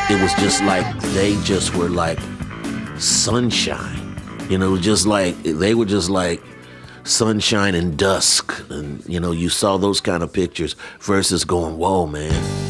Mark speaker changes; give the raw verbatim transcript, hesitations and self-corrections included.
Speaker 1: it was just like they just were like sunshine. You know, just like they were just like sunshine and dusk. And, you know, you saw those kind of pictures versus going, whoa, man.